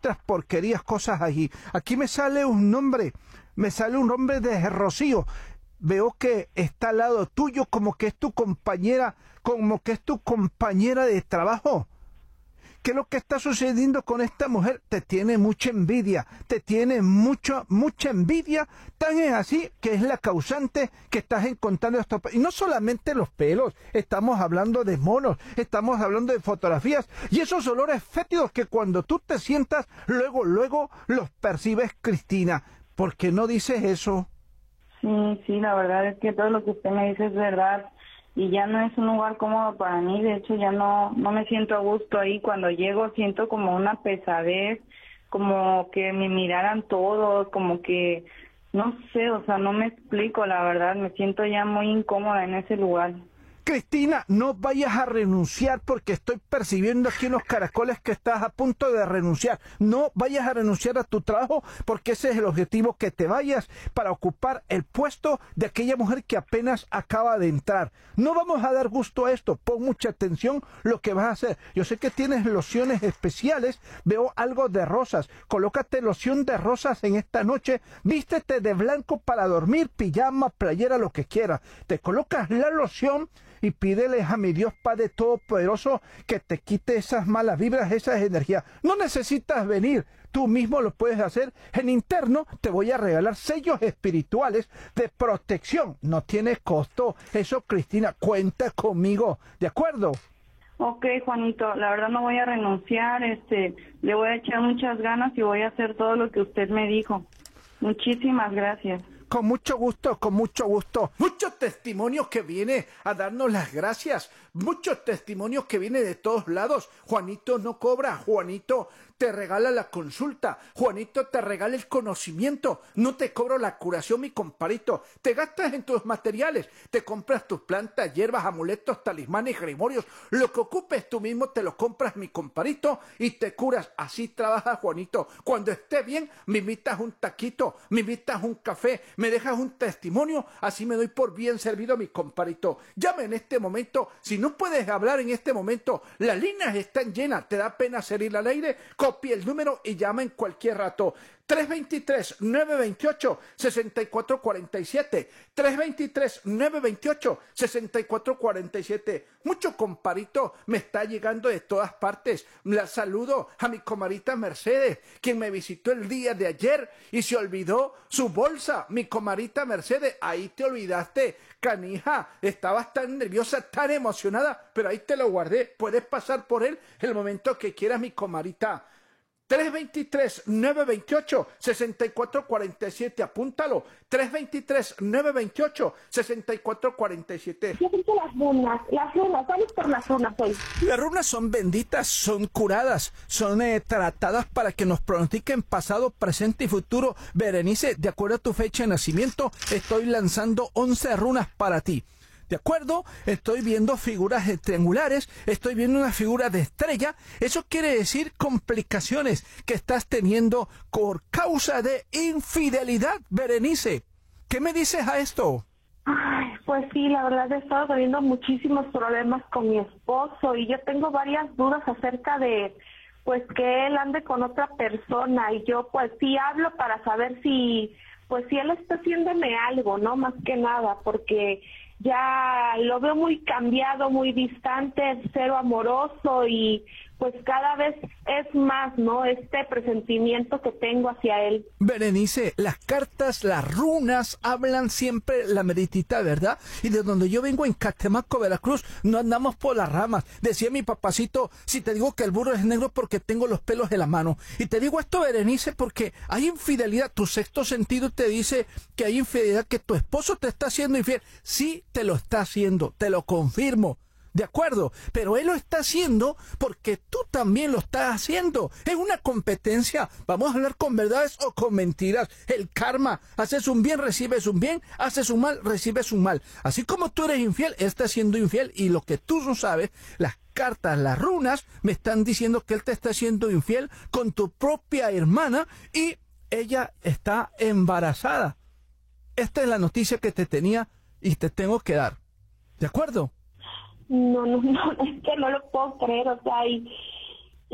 otras porquerías, cosas allí. Aquí me sale un nombre de Rocío. Veo que está al lado tuyo como que es tu compañera de trabajo. ¿Qué es lo que está sucediendo con esta mujer? Te tiene mucha envidia, mucha envidia, tan es así que es la causante que estás encontrando esto. Y no solamente los pelos, estamos hablando de monos, estamos hablando de fotografías y esos olores fétidos que cuando tú te sientas, luego los percibes, Cristina. ¿Por qué no dices eso? Sí, la verdad es que todo lo que usted me dice es verdad. Y ya no es un lugar cómodo para mí, de hecho ya no me siento a gusto ahí. Cuando llego siento como una pesadez, como que me miraran todos, como que, no sé, o sea, no me explico, la verdad, me siento ya muy incómoda en ese lugar. Cristina, no vayas a renunciar porque estoy percibiendo aquí en los caracoles que estás a punto de renunciar. No vayas a renunciar a tu trabajo porque ese es el objetivo, que te vayas para ocupar el puesto de aquella mujer que apenas acaba de entrar. No vamos a dar gusto a esto. Pon mucha atención lo que vas a hacer. Yo sé que tienes lociones especiales. Veo algo de rosas. Colócate loción de rosas en esta noche. Vístete de blanco para dormir, pijama, playera, lo que quieras. Te colocas la loción y pídeles a mi Dios Padre Todopoderoso que te quite esas malas vibras, esas energías. No necesitas venir, tú mismo lo puedes hacer. En interno te voy a regalar sellos espirituales de protección. No tiene costo. Eso, Cristina, cuenta conmigo, ¿de acuerdo? Ok, Juanito, la verdad no voy a renunciar, le voy a echar muchas ganas y voy a hacer todo lo que usted me dijo. Muchísimas gracias. Con mucho gusto, con mucho gusto. Muchos testimonios que viene a darnos las gracias. Muchos testimonios que viene de todos lados. Juanito no cobra. Juanito te regala la consulta. Juanito te regala el conocimiento. No te cobro la curación, mi comparito. Te gastas en tus materiales. Te compras tus plantas, hierbas, amuletos, talismanes, grimorios. Lo que ocupes tú mismo te lo compras, mi comparito, y te curas. Así trabaja Juanito. Cuando esté bien, me invitas un taquito, me invitas un café, me dejas un testimonio, así me doy por bien servido, mi comparito. Llame en este momento. Si no puedes hablar en este momento, las líneas están llenas, te da pena salir al aire, copie el número y llama en cualquier rato. 323-928-6447. 323-928-6447. Mucho comparito me está llegando de todas partes. La saludo a mi comadita Mercedes, quien me visitó el día de ayer y se olvidó su bolsa. Mi comadita Mercedes, ahí te olvidaste, canija. Estabas tan nerviosa, tan emocionada, pero ahí te lo guardé. Puedes pasar por él el momento que quieras, mi comadita. 323-928-6447, apúntalo, 323-928-6447. Yo siento las runas, vamos por las runas hoy. Las runas son benditas, son curadas, son tratadas para que nos pronostiquen pasado, presente y futuro. Berenice, de acuerdo a tu fecha de nacimiento, estoy lanzando 11 runas para ti. ¿De acuerdo? Estoy viendo figuras triangulares, estoy viendo una figura de estrella. Eso quiere decir complicaciones que estás teniendo por causa de infidelidad, Berenice. ¿Qué me dices a esto? Ay, pues sí, la verdad he estado teniendo muchísimos problemas con mi esposo y yo tengo varias dudas acerca de, pues, que él ande con otra persona y yo, pues, sí hablo para saber si, pues, si él está haciéndome algo, ¿no? Más que nada, porque ya lo veo muy cambiado, muy distante, cero amoroso y pues cada vez es más, ¿no? Este presentimiento que tengo hacia él. Berenice, las cartas, las runas hablan siempre la meritita, ¿verdad? Y de donde yo vengo en Catemaco, Veracruz, no andamos por las ramas. Decía mi papacito, si te digo que el burro es negro porque tengo los pelos de la mano. Y te digo esto, Berenice, porque hay infidelidad. Tu sexto sentido te dice que hay infidelidad, que tu esposo te está haciendo infiel. Sí, te lo está haciendo, te lo confirmo. De acuerdo, pero él lo está haciendo porque tú también lo estás haciendo. Es una competencia. Vamos a hablar con verdades o con mentiras. El karma. Haces un bien, recibes un bien. Haces un mal, recibes un mal. Así como tú eres infiel, él está siendo infiel. Y lo que tú no sabes, las cartas, las runas, me están diciendo que él te está siendo infiel con tu propia hermana y ella está embarazada. Esta es la noticia que te tenía y te tengo que dar. ¿De acuerdo? No, es que no lo puedo creer, o sea, y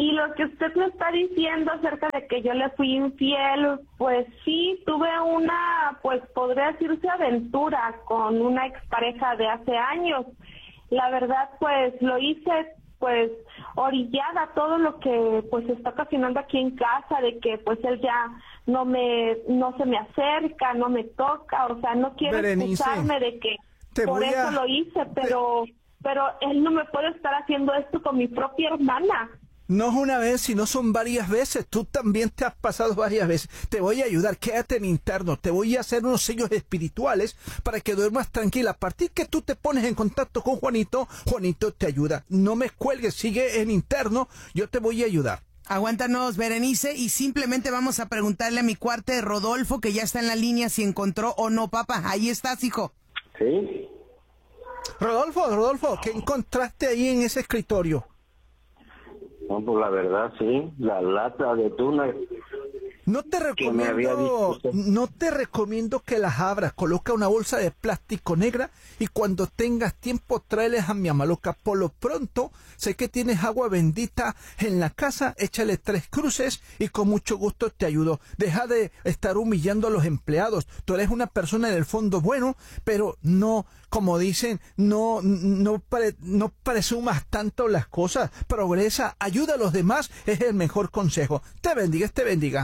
Y lo que usted me está diciendo acerca de que yo le fui infiel, pues sí, tuve una, pues podría decirse aventura con una expareja de hace años. La verdad, pues lo hice pues orillada a todo lo que pues está ocasionando aquí en casa, de que pues él ya no se me acerca, no me toca, o sea, no quiero excusarme de que por eso lo hice, pero él no me puede estar haciendo esto con mi propia hermana. No es una vez, sino son varias veces. Tú también te has pasado varias veces. Te voy a ayudar, quédate en interno. Te voy a hacer unos sellos espirituales para que duermas tranquila. A partir que tú te pones en contacto con Juanito, Juanito te ayuda. No me cuelgues, sigue en interno, yo te voy a ayudar. Aguántanos, Berenice, y simplemente vamos a preguntarle a mi cuate Rodolfo, que ya está en la línea, si encontró o no, papá. Ahí estás, hijo. Sí. Rodolfo, ¿qué encontraste ahí en ese escritorio? No, pues la verdad, sí, la lata de tuna. No te recomiendo que las abras. Coloca una bolsa de plástico negra y cuando tengas tiempo tráeles a mi amaloca. Por lo pronto, sé que tienes agua bendita en la casa, échale 3 cruces y con mucho gusto te ayudo. Deja de estar humillando a los empleados. Tú eres una persona en el fondo bueno, pero no, como dicen, no presumas tanto las cosas. Progresa, ayuda a los demás, es el mejor consejo. Te bendiga.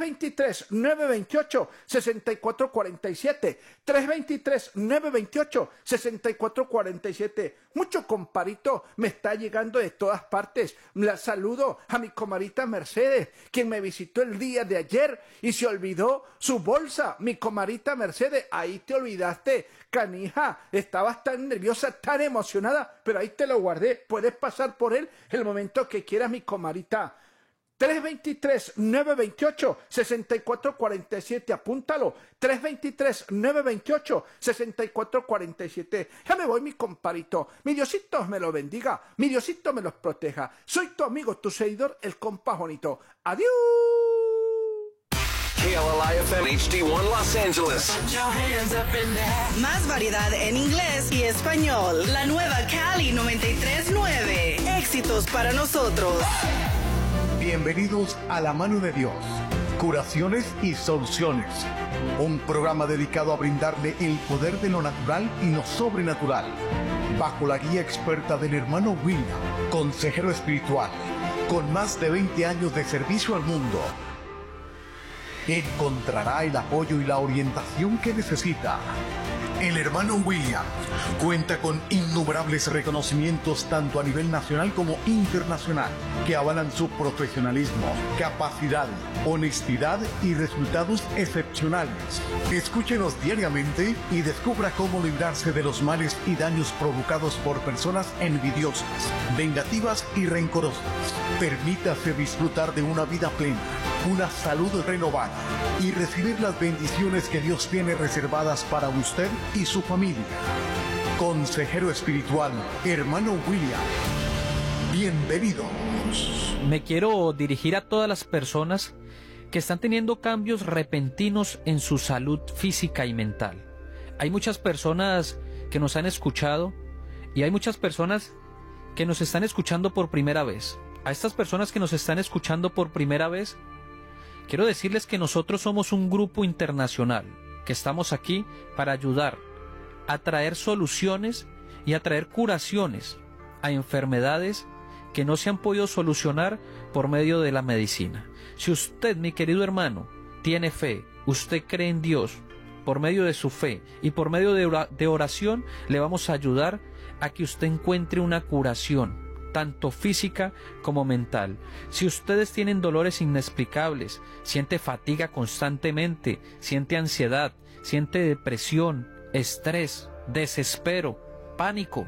323-928-6447. 323-928-6447. Mucho comparito me está llegando de todas partes. La saludo a mi comadita Mercedes, quien me visitó el día de ayer y se olvidó su bolsa. Mi comadita Mercedes, ahí te olvidaste, canija. Estabas tan nerviosa, tan emocionada, pero ahí te lo guardé. Puedes pasar por él el momento que quieras, mi comadita. 323-928-6447, apúntalo, 323-928-6447. Ya me voy, mi comparito, mi Diosito me lo bendiga, mi Diosito me los proteja. Soy tu amigo, tu seguidor, el compa Juanito. Adiós. KLIFM HD1 Los Angeles. Más variedad en inglés y español. La nueva Cali 93.9. Éxitos para nosotros. Bienvenidos a La Mano de Dios, Curaciones y Soluciones, un programa dedicado a brindarle el poder de lo natural y lo sobrenatural, bajo la guía experta del hermano William, consejero espiritual, con más de 20 años de servicio al mundo. Encontrará el apoyo y la orientación que necesita. El hermano William cuenta con innumerables reconocimientos tanto a nivel nacional como internacional que avalan su profesionalismo, capacidad, honestidad y resultados excepcionales. Escúchenos diariamente y descubra cómo librarse de los males y daños provocados por personas envidiosas, vengativas y rencorosas. Permítase disfrutar de una vida plena, una salud renovada y recibir las bendiciones que Dios tiene reservadas para usted y su familia. Consejero espiritual, hermano William. Bienvenidos. Me quiero dirigir a todas las personas que están teniendo cambios repentinos en su salud física y mental. Hay muchas personas que nos han escuchado y hay muchas personas que nos están escuchando por primera vez. A estas personas que nos están escuchando por primera vez, quiero decirles que nosotros somos un grupo internacional, que estamos aquí para ayudar a traer soluciones y a traer curaciones a enfermedades que no se han podido solucionar por medio de la medicina. Si usted, mi querido hermano, tiene fe, usted cree en Dios, por medio de su fe y por medio de oración, le vamos a ayudar a que usted encuentre una curación, tanto física como mental. Si ustedes tienen dolores inexplicables, siente fatiga constantemente, siente ansiedad, siente depresión, estrés, desespero, pánico,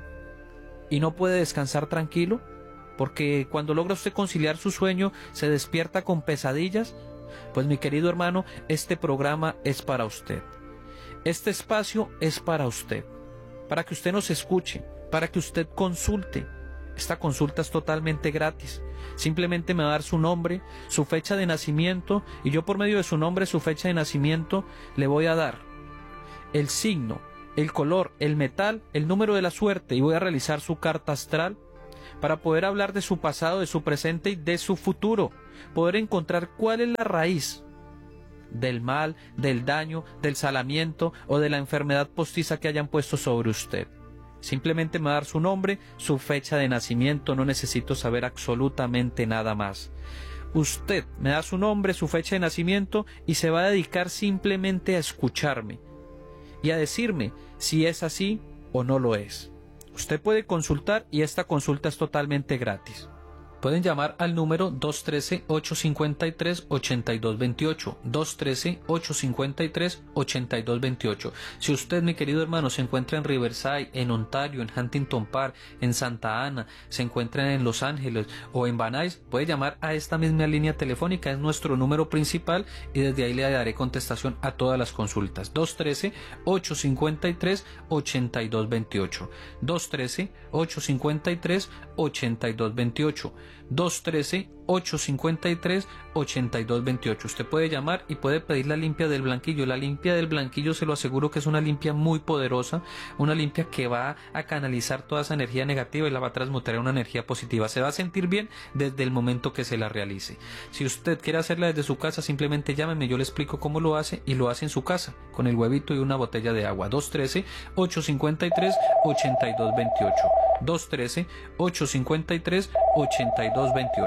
y no puede descansar tranquilo, porque cuando logra usted conciliar su sueño, se despierta con pesadillas, pues mi querido hermano, este programa es para usted. Este espacio es para usted, para que usted nos escuche, para que usted consulte. Esta consulta es totalmente gratis. Simplemente me va a dar su nombre, su fecha de nacimiento, y yo por medio de su nombre, su fecha de nacimiento, le voy a dar el signo, el color, el metal, el número de la suerte, y voy a realizar su carta astral para poder hablar de su pasado, de su presente y de su futuro, poder encontrar cuál es la raíz del mal, del daño, del salamiento o de la enfermedad postiza que hayan puesto sobre usted. Simplemente me va a dar su nombre, su fecha de nacimiento, no necesito saber absolutamente nada más. Usted me da su nombre, su fecha de nacimiento y se va a dedicar simplemente a escucharme y a decirme si es así o no lo es. Usted puede consultar y esta consulta es totalmente gratis. Pueden llamar al número 213-853-8228, 213-853-8228. Si usted, mi querido hermano, se encuentra en Riverside, en Ontario, en Huntington Park, en Santa Ana, se encuentra en Los Ángeles o en Van Nuys, puede llamar a esta misma línea telefónica, es nuestro número principal y desde ahí le daré contestación a todas las consultas. 213-853-8228, 213-853-8228. 213-853-8228. Usted puede llamar y puede pedir la limpia del blanquillo. La limpia del blanquillo, se lo aseguro que es una limpia muy poderosa, una limpia que va a canalizar toda esa energía negativa y la va a transmutar en una energía positiva. Se va a sentir bien desde el momento que se la realice. Si usted quiere hacerla desde su casa, simplemente llámeme, yo le explico cómo lo hace y lo hace en su casa, con el huevito y una botella de agua. 213-853-8228. 213-853-8228.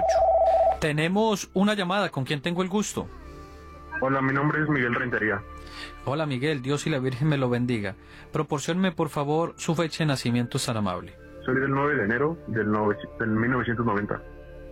Tenemos una llamada. ¿Con quién tengo el gusto? Hola, mi nombre es Miguel Rentería. Hola Miguel, Dios y la Virgen me lo bendiga. Proporcióneme por favor su fecha de nacimiento, es tan amable. Soy del 9 de enero del 1990.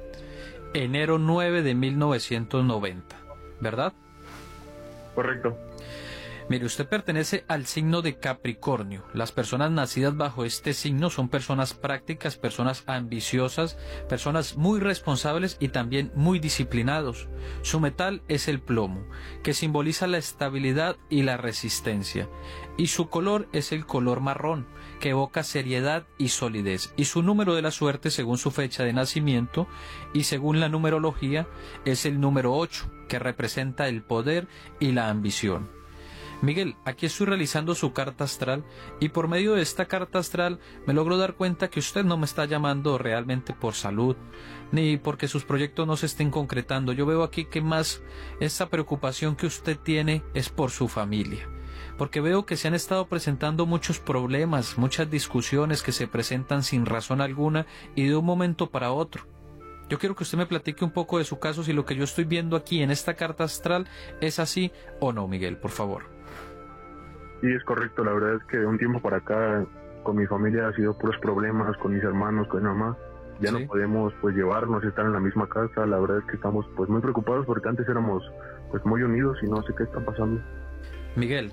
Enero 9 de 1990, ¿verdad? Correcto. Mire, usted pertenece al signo de Capricornio. Las personas nacidas bajo este signo son personas prácticas, personas ambiciosas, personas muy responsables y también muy disciplinados. Su metal es el plomo, que simboliza la estabilidad y la resistencia. Y su color es el color marrón, que evoca seriedad y solidez. Y su número de la suerte, según su fecha de nacimiento y según la numerología, es el número 8, que representa el poder y la ambición. Miguel, aquí estoy realizando su carta astral y por medio de esta carta astral me logro dar cuenta que usted no me está llamando realmente por salud, ni porque sus proyectos no se estén concretando. Yo veo aquí que más esa preocupación que usted tiene es por su familia, porque veo que se han estado presentando muchos problemas, muchas discusiones que se presentan sin razón alguna y de un momento para otro. Yo quiero que usted me platique un poco de su caso, si lo que yo estoy viendo aquí en esta carta astral es así o no, Miguel, por favor. Sí, es correcto. La verdad es que de un tiempo para acá con mi familia ha sido puros problemas, con mis hermanos, con mi mamá. Ya no podemos pues llevarnos, estar en la misma casa. La verdad es que estamos pues muy preocupados porque antes éramos pues muy unidos y no sé qué está pasando. Miguel,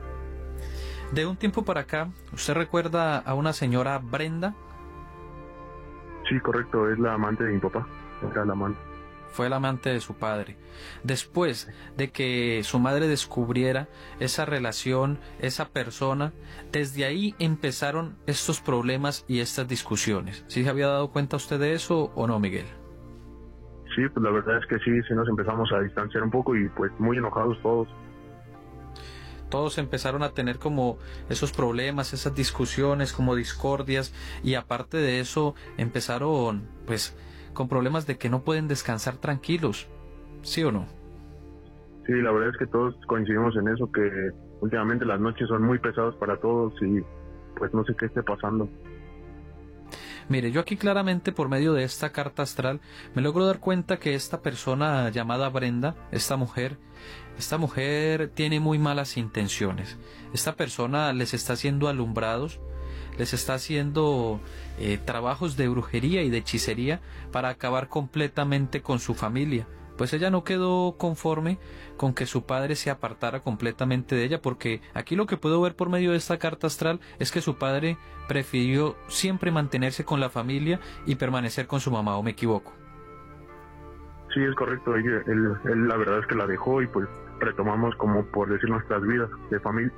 de un tiempo para acá, ¿usted recuerda a una señora Brenda? Sí, correcto, es la amante de mi papá. Era la amante. Fue el amante de su padre. Después de que su madre descubriera esa relación, esa persona, desde ahí empezaron estos problemas y estas discusiones. ¿Sí se había dado cuenta usted de eso o no, Miguel? Sí, pues la verdad es que sí nos empezamos a distanciar un poco y pues muy enojados todos. Todos empezaron a tener como esos problemas, esas discusiones, como discordias, y aparte de eso empezaron pues con problemas de que no pueden descansar tranquilos, ¿sí o no? Sí, la verdad es que todos coincidimos en eso, que últimamente las noches son muy pesadas para todos y pues no sé qué esté pasando. Mire, yo aquí claramente por medio de esta carta astral me logro dar cuenta que esta persona llamada Brenda, esta mujer tiene muy malas intenciones. Esta persona les está haciendo alumbrados, les está haciendo trabajos de brujería y de hechicería para acabar completamente con su familia. Pues ella no quedó conforme con que su padre se apartara completamente de ella, porque aquí lo que puedo ver por medio de esta carta astral es que su padre prefirió siempre mantenerse con la familia y permanecer con su mamá, ¿o me equivoco? Sí, es correcto. Él la verdad es que la dejó y pues retomamos, como por decir, nuestras vidas de familia.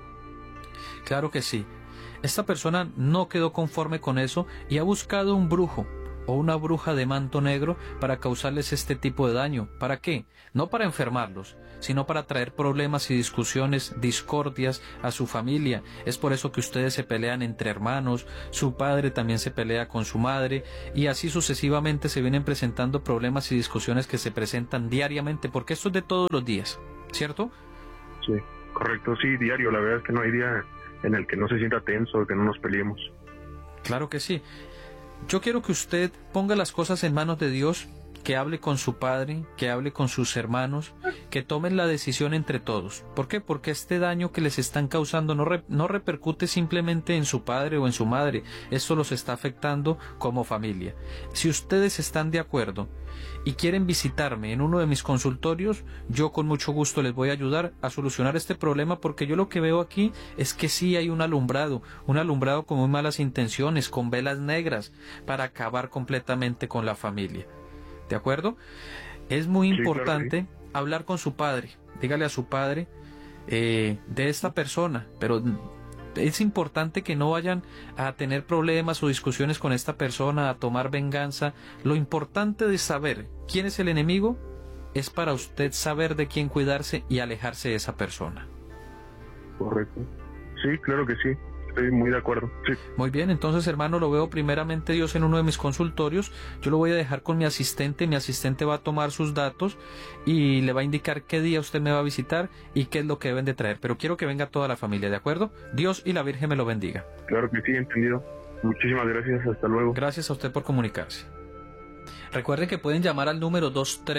Claro que sí. Esta persona no quedó conforme con eso y ha buscado un brujo o una bruja de manto negro para causarles este tipo de daño. ¿Para qué? No para enfermarlos, sino para traer problemas y discusiones, discordias a su familia. Es por eso que ustedes se pelean entre hermanos, su padre también se pelea con su madre, y así sucesivamente se vienen presentando problemas y discusiones que se presentan diariamente, porque esto es de todos los días, ¿cierto? Sí, correcto, sí, diario. La verdad es que no hay día en el que no se sienta tenso, que no nos peleemos. Claro que sí. Yo quiero que usted ponga las cosas en manos de Dios, que hable con su padre, que hable con sus hermanos, que tomen la decisión entre todos. ¿Por qué? Porque este daño que les están causando no repercute simplemente en su padre o en su madre. Esto los está afectando como familia. Si ustedes están de acuerdo y quieren visitarme en uno de mis consultorios, yo con mucho gusto les voy a ayudar a solucionar este problema, porque yo lo que veo aquí es que sí hay un alumbrado con muy malas intenciones, con velas negras, para acabar completamente con la familia. ¿De acuerdo? Es muy importante hablar con su padre. Dígale a su padre de esta persona, pero es importante que no vayan a tener problemas o discusiones con esta persona, a tomar venganza. Lo importante de saber quién es el enemigo es para usted saber de quién cuidarse y alejarse de esa persona. Correcto. Sí, claro que sí. Estoy muy de acuerdo. Sí. Muy bien, entonces, hermano, lo veo primeramente Dios en uno de mis consultorios. Yo lo voy a dejar con mi asistente va a tomar sus datos y le va a indicar qué día usted me va a visitar y qué es lo que deben de traer, pero quiero que venga toda la familia, ¿de acuerdo? Dios y la Virgen me lo bendiga. Claro que sí, entendido. Muchísimas gracias, hasta luego. Gracias a usted por comunicarse. Recuerden que pueden llamar al número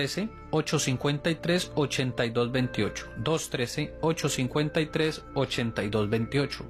213-853-8228. 213-853-8228.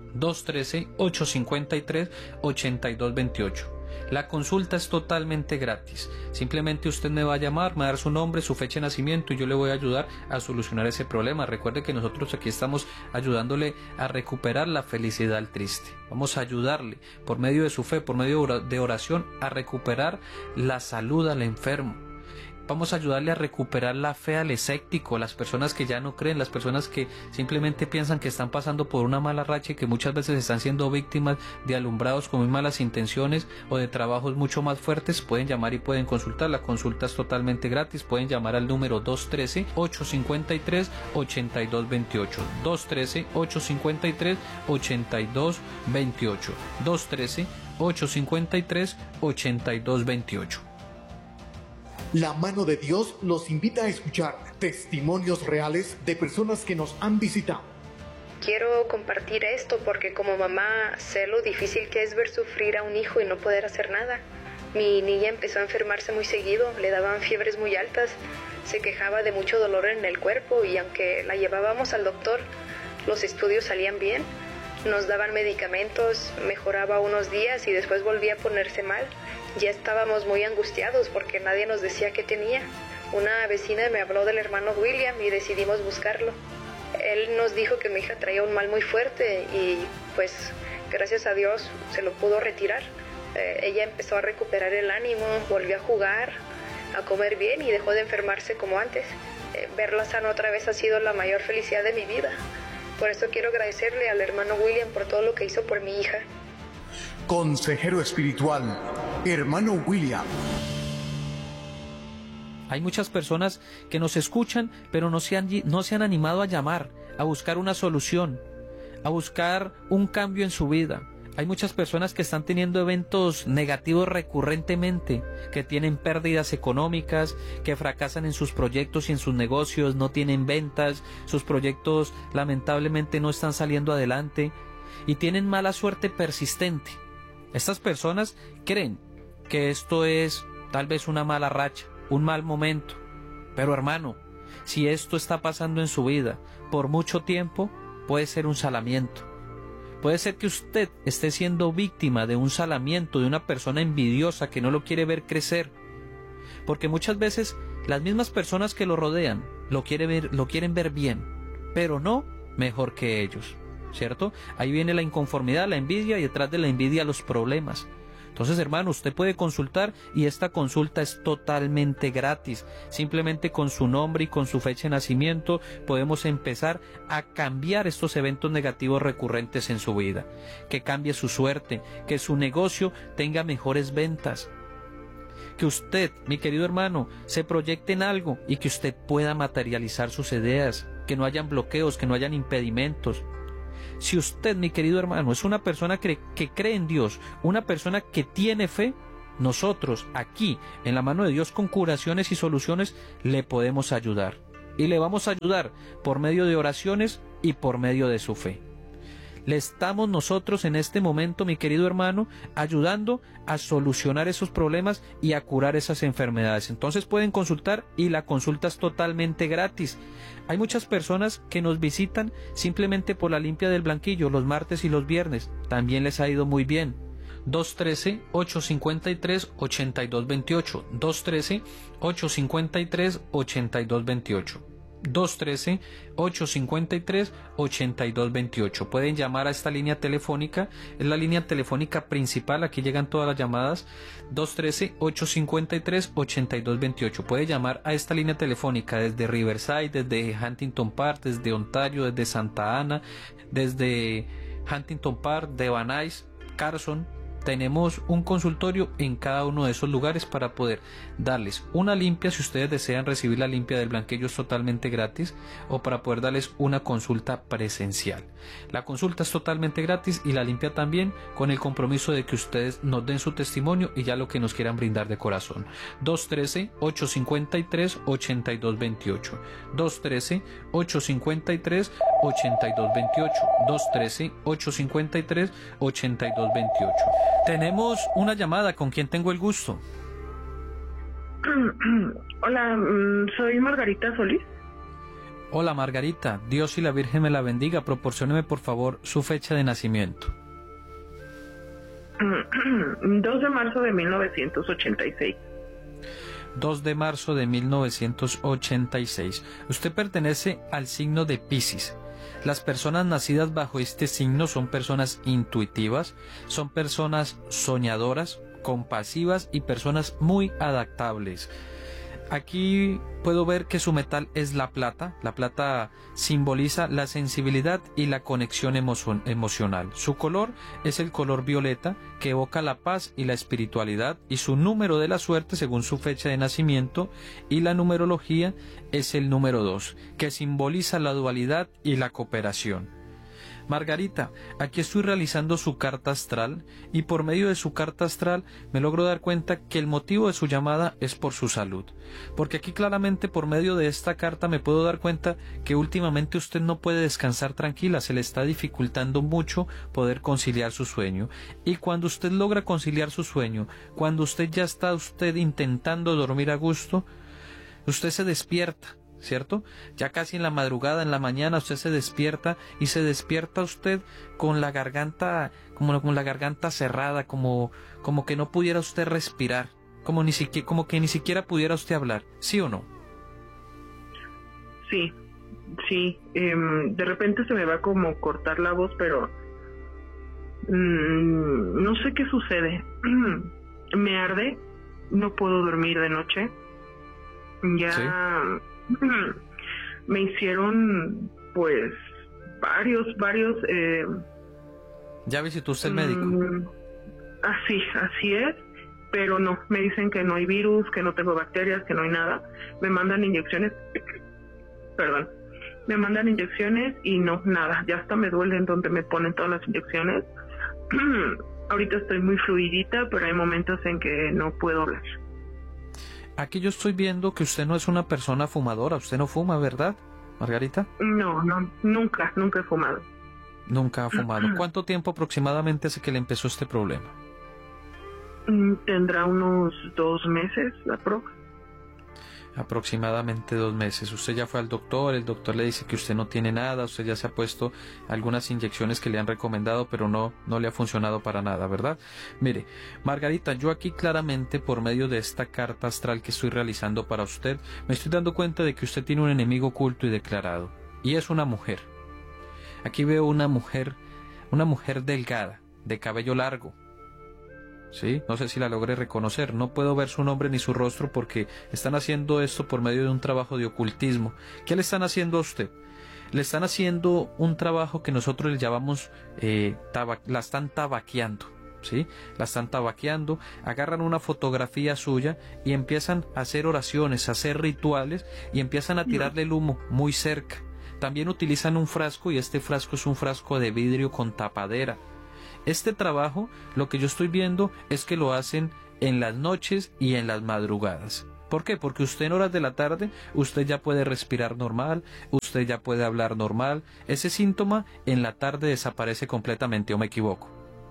213-853-8228. La consulta es totalmente gratis. Simplemente usted me va a llamar, me va a dar su nombre, su fecha de nacimiento y yo le voy a ayudar a solucionar ese problema. Recuerde que nosotros aquí estamos ayudándole a recuperar la felicidad al triste. Vamos a ayudarle por medio de su fe, por medio de oración, a recuperar la salud al enfermo. Vamos a ayudarle a recuperar la fe al escéptico, las personas que ya no creen, las personas que simplemente piensan que están pasando por una mala racha y que muchas veces están siendo víctimas de alumbrados con muy malas intenciones o de trabajos mucho más fuertes. Pueden llamar y pueden consultar. La consulta es totalmente gratis. Pueden llamar al número 213-853-8228. 213-853-8228. 213-853-8228. La mano de Dios los invita a escuchar testimonios reales de personas que nos han visitado. Quiero compartir esto porque como mamá sé lo difícil que es ver sufrir a un hijo y no poder hacer nada. Mi niña empezó a enfermarse muy seguido, le daban fiebres muy altas, se quejaba de mucho dolor en el cuerpo y aunque la llevábamos al doctor, los estudios salían bien. Nos daban medicamentos, mejoraba unos días y después volvía a ponerse mal. Ya estábamos muy angustiados porque nadie nos decía qué tenía. Una vecina me habló del hermano William y decidimos buscarlo. Él nos dijo que mi hija traía un mal muy fuerte y pues gracias a Dios se lo pudo retirar. Ella empezó a recuperar el ánimo, volvió a jugar, a comer bien y dejó de enfermarse como antes. Verla sana otra vez ha sido la mayor felicidad de mi vida. Por eso quiero agradecerle al hermano William por todo lo que hizo por mi hija. Consejero espiritual, hermano William. Hay muchas personas que nos escuchan, pero no se han animado a llamar, a buscar una solución, a buscar un cambio en su vida. Hay muchas personas que están teniendo eventos negativos recurrentemente, que tienen pérdidas económicas, que fracasan en sus proyectos y en sus negocios, no tienen ventas, sus proyectos lamentablemente no están saliendo adelante y tienen mala suerte persistente. Estas personas creen que esto es tal vez una mala racha, un mal momento. Pero hermano, si esto está pasando en su vida por mucho tiempo, puede ser un salamiento. Puede ser que usted esté siendo víctima de un salamiento, de una persona envidiosa que no lo quiere ver crecer. Porque muchas veces las mismas personas que lo rodean lo quieren ver bien, pero no mejor que ellos, ¿cierto? Ahí viene la inconformidad, la envidia y detrás de la envidia los problemas. Entonces, hermano, usted puede consultar y esta consulta es totalmente gratis. Simplemente con su nombre y con su fecha de nacimiento podemos empezar a cambiar estos eventos negativos recurrentes en su vida. Que cambie su suerte, que su negocio tenga mejores ventas. que usted, mi querido hermano, se proyecte en algo y que usted pueda materializar sus ideas, que no hayan bloqueos, que no hayan impedimentos. Si usted, mi querido hermano, es una persona que cree en Dios, una persona que tiene fe, nosotros aquí, en la mano de Dios, con curaciones y soluciones, le podemos ayudar. Y le vamos a ayudar por medio de oraciones y por medio de su fe. Le estamos nosotros en este momento, mi querido hermano, ayudando a solucionar esos problemas y a curar esas enfermedades. Entonces pueden consultar y la consulta es totalmente gratis. Hay muchas personas que nos visitan simplemente por la limpia del blanquillo los martes y los viernes. También les ha ido muy bien. 213-853-8228. 213-853-8228. 213-853-8228. Pueden llamar a esta línea telefónica, es la línea telefónica principal, aquí llegan todas las llamadas. 213-853-8228. Puede llamar a esta línea telefónica desde Riverside, desde Huntington Park, desde Ontario, desde Santa Ana, desde Huntington Park, de Van Nuys, Carson. Tenemos un consultorio en cada uno de esos lugares para poder darles una limpia, si ustedes desean recibir la limpia del blanquillo es totalmente gratis, o para poder darles una consulta presencial. La consulta es totalmente gratis y la limpia también, con el compromiso de que ustedes nos den su testimonio y ya lo que nos quieran brindar de corazón. 213-853-8228. 213-853-8228. 213-853-8228. Tenemos una llamada, ¿con quién tengo el gusto? Hola, soy Margarita Solís. Hola Margarita, Dios y la Virgen me la bendiga. Proporcióneme por favor su fecha de nacimiento. 2 de marzo de 1986. 2 de marzo de 1986. Usted pertenece al signo de Piscis. Las personas nacidas bajo este signo son personas intuitivas, son personas soñadoras, compasivas y personas muy adaptables. Aquí puedo ver que su metal es la plata. La plata simboliza la sensibilidad y la conexión emocional. Su color es el color violeta, que evoca la paz y la espiritualidad, y su número de la suerte según su fecha de nacimiento y la numerología es el número 2, que simboliza la dualidad y la cooperación. Margarita, aquí estoy realizando su carta astral y por medio de su carta astral me logro dar cuenta que el motivo de su llamada es por su salud. Porque aquí claramente por medio de esta carta me puedo dar cuenta que últimamente usted no puede descansar tranquila, se le está dificultando mucho poder conciliar su sueño. Y cuando usted logra conciliar su sueño, cuando usted ya está intentando dormir a gusto, usted se despierta, ¿cierto? Ya casi en la madrugada, en la mañana, usted se despierta y se despierta usted con la garganta, con la garganta cerrada, como que no pudiera usted respirar, como que ni siquiera pudiera usted hablar, ¿sí o no? Sí. De repente se me va como cortar la voz, pero no sé qué sucede. Me arde, no puedo dormir de noche. Ya. ¿Sí? Me hicieron pues varios ¿Ya visitó usted el médico? Así es, pero no, me dicen que no hay virus, que no tengo bacterias, que no hay nada. Me mandan inyecciones y no, nada, ya hasta me duelen donde me ponen todas las inyecciones. Ahorita estoy muy fluidita, pero hay momentos en que no puedo hablar. Aquí yo estoy viendo que usted no es una persona fumadora, usted no fuma, ¿verdad, Margarita? No, nunca he fumado. Nunca ha fumado. ¿Cuánto tiempo aproximadamente hace que le empezó este problema? Tendrá unos 2 meses, Aproximadamente 2 meses. Usted ya fue al doctor, el doctor le dice que usted no tiene nada, usted ya se ha puesto algunas inyecciones que le han recomendado, pero no le ha funcionado para nada, ¿verdad? Mire, Margarita, yo aquí claramente por medio de esta carta astral que estoy realizando para usted, me estoy dando cuenta de que usted tiene un enemigo oculto y declarado, y es una mujer. Aquí veo una mujer delgada, de cabello largo. Sí, no sé si la logré reconocer, no puedo ver su nombre ni su rostro porque están haciendo esto por medio de un trabajo de ocultismo. ¿Qué le están haciendo a usted? Le están haciendo un trabajo que nosotros le llamamos, la están tabaqueando. ¿sí? La están tabaqueando, agarran una fotografía suya y empiezan a hacer oraciones, a hacer rituales y empiezan a tirarle el humo muy cerca. También utilizan un frasco y este frasco es un frasco de vidrio con tapadera. Este trabajo, lo que yo estoy viendo es que lo hacen en las noches y en las madrugadas. ¿Por qué? Porque usted en horas de la tarde, usted ya puede respirar normal, usted ya puede hablar normal. Ese síntoma en la tarde desaparece completamente, ¿o me equivoco?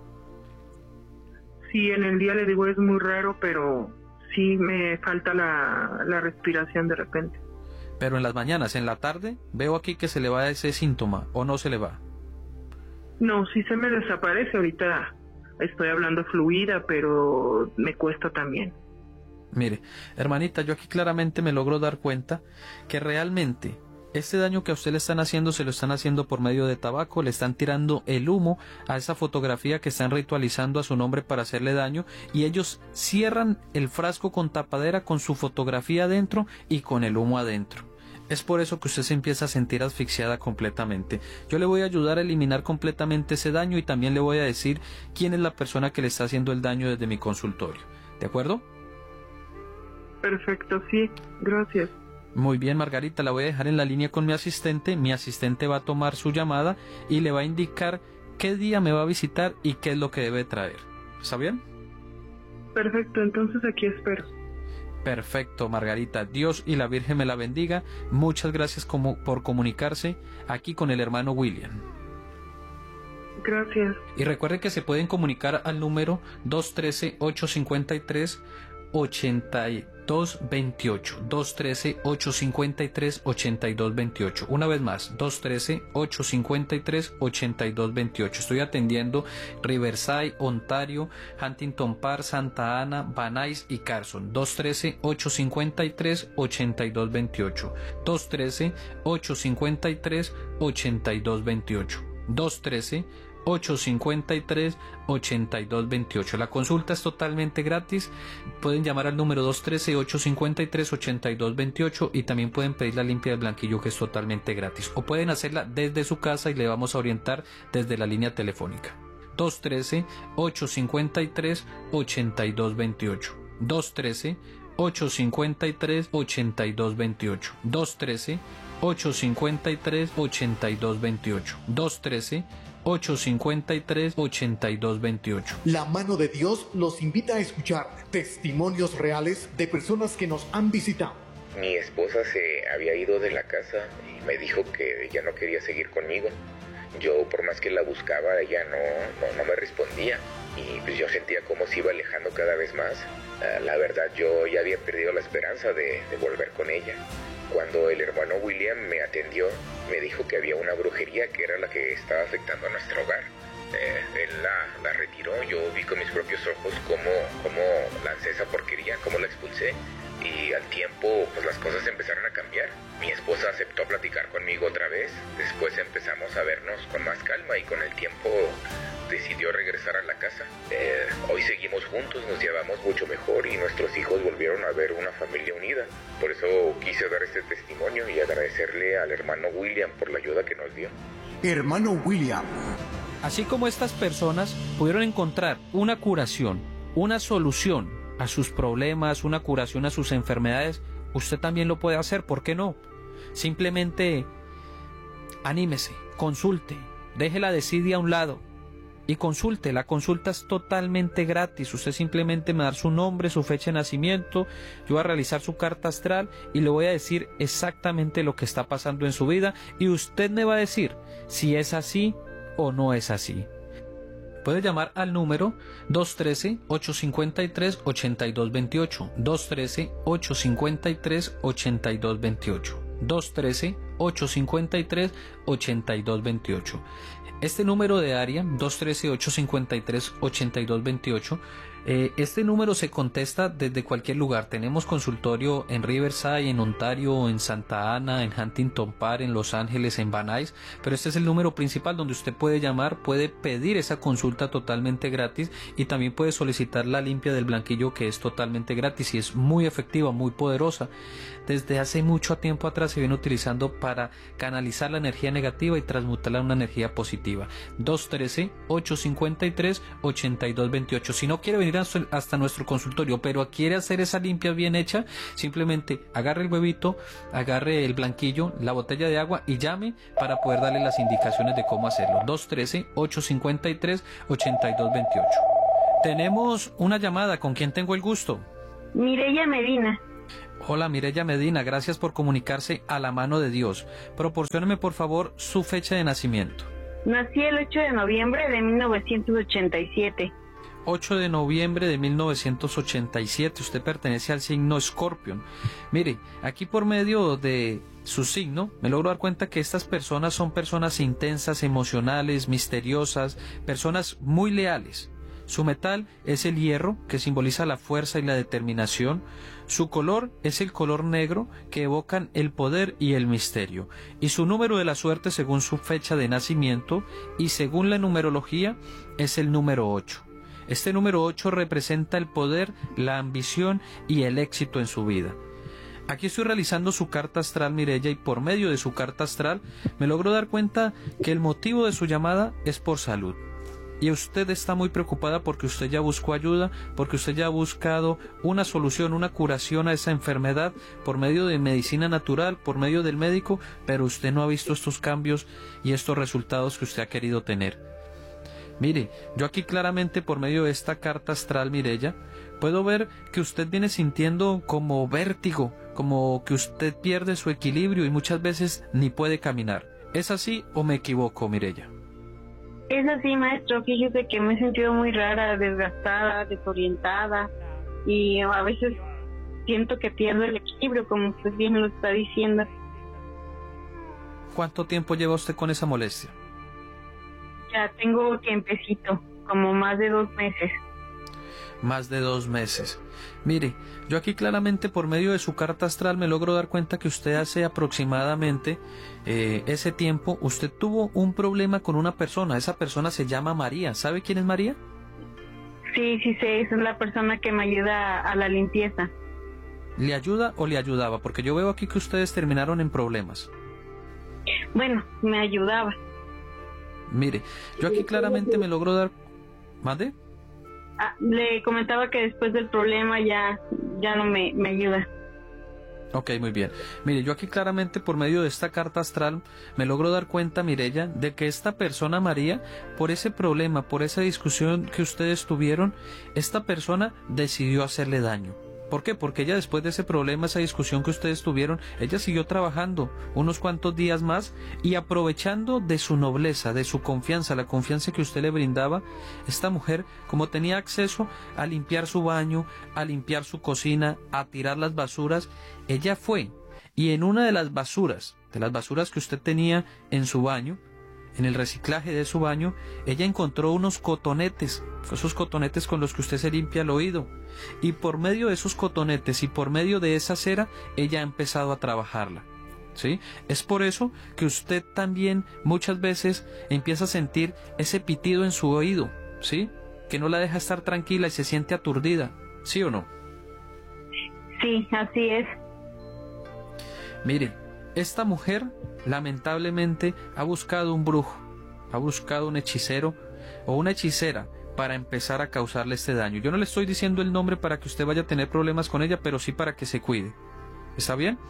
Sí, en el día le digo es muy raro, pero sí me falta la respiración de repente. Pero en las mañanas, en la tarde, veo aquí que se le va ese síntoma, ¿o no se le va? No, sí se me desaparece. Ahorita estoy hablando fluida, pero me cuesta también. Mire, hermanita, yo aquí claramente me logro dar cuenta que realmente este daño que a usted le están haciendo se lo están haciendo por medio de tabaco, le están tirando el humo a esa fotografía que están ritualizando a su nombre para hacerle daño, y ellos cierran el frasco con tapadera con su fotografía adentro y con el humo adentro. Es por eso que usted se empieza a sentir asfixiada completamente. Yo le voy a ayudar a eliminar completamente ese daño y también le voy a decir quién es la persona que le está haciendo el daño desde mi consultorio. ¿De acuerdo? Perfecto, sí, gracias. Muy bien, Margarita, la voy a dejar en la línea con mi asistente. Mi asistente va a tomar su llamada y le va a indicar qué día me va a visitar y qué es lo que debe traer. ¿Está bien? Perfecto, entonces aquí espero. Perfecto, Margarita. Dios y la Virgen me la bendiga. Muchas gracias por comunicarse aquí con el hermano William. Gracias. Y recuerden que se pueden comunicar al número 213-853-8228. 213-853-8228. Una vez más, 213-853-8228. Estoy atendiendo Riverside, Ontario, Huntington Park, Santa Ana, Van Nuys y Carson. 213-853-8228. 213-853-8228. 213-853-8228. La consulta es totalmente gratis. Pueden llamar al número 213-853-8228 y también pueden pedir la limpia del blanquillo, que es totalmente gratis. O pueden hacerla desde su casa y le vamos a orientar desde la línea telefónica. 213-853-8228. 213-853-8228. 213-853-8228. 213-853-8228. La mano de Dios los invita a escuchar testimonios reales de personas que nos han visitado. Mi esposa se había ido de la casa y me dijo que ya no quería seguir conmigo. Yo, por más que la buscaba, ella no me respondía. Y pues yo sentía como se iba alejando cada vez más. La verdad, yo ya había perdido la esperanza de volver con ella. Cuando el hermano William me atendió, me dijo que había una brujería que era la que estaba afectando a nuestro hogar. Él la retiró. Yo vi con mis propios ojos cómo lancé esa porquería, cómo la expulsé. Y al tiempo, pues las cosas empezaron a cambiar. Mi esposa aceptó platicar conmigo otra vez. Después empezamos a vernos con más calma y con el tiempo decidió regresar a la casa. Hoy seguimos juntos, nos llevamos mucho mejor y nuestros hijos volvieron a ver una familia unida. Por eso quise dar este testimonio y agradecerle al hermano William por la ayuda que nos dio. Hermano William. Así como estas personas pudieron encontrar una curación, una solución a sus problemas, una curación a sus enfermedades, usted también lo puede hacer. ¿Por qué no? Simplemente anímese, consulte, deje la desidia a un lado y consulte. La consulta es totalmente gratis. Usted simplemente me da su nombre, su fecha de nacimiento, yo voy a realizar su carta astral y le voy a decir exactamente lo que está pasando en su vida y usted me va a decir si es así o no es así. Puede llamar al número 213-853-8228. 213-853-8228. 213-853-8228. Este número de área, 213-853-8228, este número se contesta desde cualquier lugar. Tenemos consultorio en Riverside, en Ontario, en Santa Ana, en Huntington Park, en Los Ángeles, en Van Nuys, pero este es el número principal donde usted puede llamar, puede pedir esa consulta totalmente gratis y también puede solicitar la limpia del blanquillo, que es totalmente gratis y es muy efectiva, muy poderosa. Desde hace mucho tiempo atrás se viene utilizando para canalizar la energía negativa y transmutarla en una energía positiva. 213-853-8228. Si no quiere venir hasta nuestro consultorio, pero quiere hacer esa limpia bien hecha, simplemente agarre el huevito, agarre el blanquillo, la botella de agua y llame para poder darle las indicaciones de cómo hacerlo. 213-853-8228. Tenemos una llamada. ¿Con quién tengo el gusto? Mireya Medina. Hola, Mireya Medina, gracias por comunicarse a la mano de Dios. Proporcióneme por favor su fecha de nacimiento. Nací el 8 de noviembre de 1987. 8 de noviembre de 1987, usted pertenece al signo Escorpión. Mire, aquí por medio de su signo, me logro dar cuenta que estas personas son personas intensas, emocionales, misteriosas, personas muy leales. Su metal es el hierro, que simboliza la fuerza y la determinación. Su color es el color negro, que evocan el poder y el misterio. Y su número de la suerte, según su fecha de nacimiento y según la numerología, es el número 8. Este número 8 representa el poder, la ambición y el éxito en su vida. Aquí estoy realizando su carta astral, Mireya, y por medio de su carta astral me logro dar cuenta que el motivo de su llamada es por salud. Y usted está muy preocupada porque usted ya buscó ayuda, porque usted ya ha buscado una solución, una curación a esa enfermedad por medio de medicina natural, por medio del médico, pero usted no ha visto estos cambios y estos resultados que usted ha querido tener. Mire, yo aquí claramente por medio de esta carta astral, Mireya, puedo ver que usted viene sintiendo como vértigo, como que usted pierde su equilibrio y muchas veces ni puede caminar. ¿Es así o me equivoco, Mireya? Es así, maestro. Fíjese que me he sentido muy rara, desgastada, desorientada y a veces siento que pierdo el equilibrio, como usted bien lo está diciendo. ¿Cuánto tiempo lleva usted con esa molestia? Ya tengo tiempecito, como más de 2 meses. Más de 2 meses. Mire, yo aquí claramente por medio de su carta astral me logro dar cuenta que usted hace aproximadamente ese tiempo, usted tuvo un problema con una persona. Esa persona se llama María. ¿Sabe quién es María? Sí, sé, esa es la persona que me ayuda a la limpieza. ¿Le ayuda o le ayudaba? Porque yo veo aquí que ustedes terminaron en problemas. Bueno, me ayudaba. Mire, yo aquí claramente me logro dar... ¿Mande? Le comentaba que después del problema ya no me ayuda. Ok, muy bien. Mire, yo aquí claramente por medio de esta carta astral me logro dar cuenta, Mireya, de que esta persona María, por ese problema, por esa discusión que ustedes tuvieron, esta persona decidió hacerle daño. ¿Por qué? Porque ella después de ese problema, esa discusión que ustedes tuvieron, ella siguió trabajando unos cuantos días más y aprovechando de su nobleza, de su confianza, la confianza que usted le brindaba, esta mujer, como tenía acceso a limpiar su baño, a limpiar su cocina, a tirar las basuras, ella fue y en una de las basuras que usted tenía en su baño, en el reciclaje de su baño, ella encontró unos cotonetes, esos cotonetes con los que usted se limpia el oído, y por medio de esos cotonetes y por medio de esa cera, ella ha empezado a trabajarla, ¿sí? Es por eso que usted también muchas veces empieza a sentir ese pitido en su oído, ¿sí? Que no la deja estar tranquila y se siente aturdida, ¿sí o no? Sí, así es. Mire, esta mujer lamentablemente ha buscado un brujo, ha buscado un hechicero o una hechicera para empezar a causarle este daño. Yo no le estoy diciendo el nombre para que usted vaya a tener problemas con ella, pero sí para que se cuide. ¿Está bien?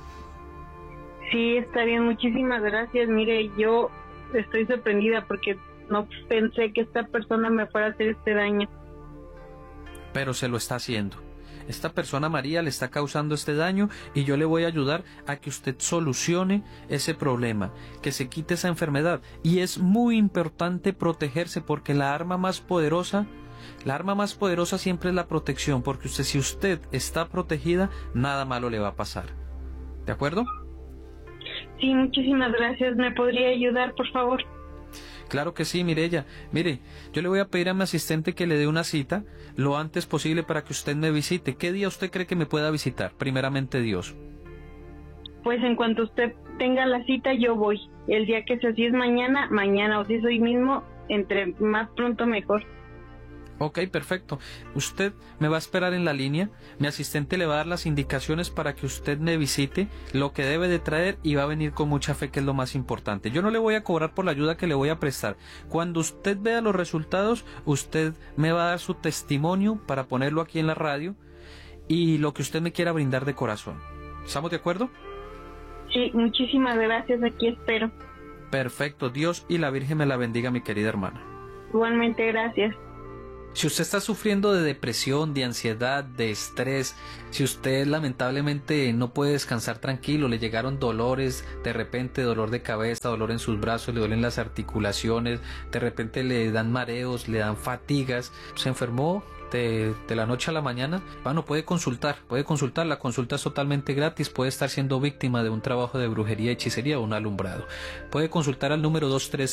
Sí, está bien. Muchísimas gracias. Mire, yo estoy sorprendida porque no pensé que esta persona me fuera a hacer este daño. Pero se lo está haciendo. Esta persona María le está causando este daño y yo le voy a ayudar a que usted solucione ese problema, que se quite esa enfermedad. Y es muy importante protegerse porque la arma más poderosa siempre es la protección, porque si usted está protegida, nada malo le va a pasar. ¿De acuerdo? Sí, muchísimas gracias. ¿Me podría ayudar, por favor? Claro que sí, Mireya. Mire, yo le voy a pedir a mi asistente que le dé una cita lo antes posible para que usted me visite. ¿Qué día usted cree que me pueda visitar? Primeramente Dios. Pues en cuanto usted tenga la cita, yo voy. El día que sea, si es mañana, o si es hoy mismo, entre más pronto mejor. Ok, perfecto. Usted me va a esperar en la línea. Mi asistente le va a dar las indicaciones para que usted me visite, lo que debe de traer, y va a venir con mucha fe, que es lo más importante. Yo no le voy a cobrar por la ayuda que le voy a prestar. Cuando usted vea los resultados, usted me va a dar su testimonio para ponerlo aquí en la radio y lo que usted me quiera brindar de corazón. ¿Estamos de acuerdo? Sí, muchísimas gracias, aquí espero. Perfecto. Dios y la Virgen me la bendiga, mi querida hermana. Igualmente, gracias. Si usted está sufriendo de depresión, de ansiedad, de estrés, si usted lamentablemente no puede descansar tranquilo, le llegaron dolores, de repente dolor de cabeza, dolor en sus brazos, le duelen las articulaciones, de repente le dan mareos, le dan fatigas, se enfermó de la noche a la mañana, bueno, puede consultar, la consulta es totalmente gratis, puede estar siendo víctima de un trabajo de brujería, hechicería o un alumbrado. Puede consultar al número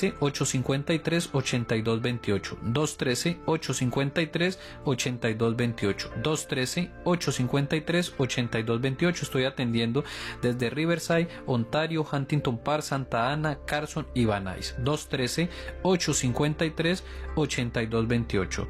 213-853-8228, 213-853-8228, 213-853-8228. Estoy atendiendo desde Riverside, Ontario, Huntington Park, Santa Ana, Carson y Van Nuys. 213-853-8228,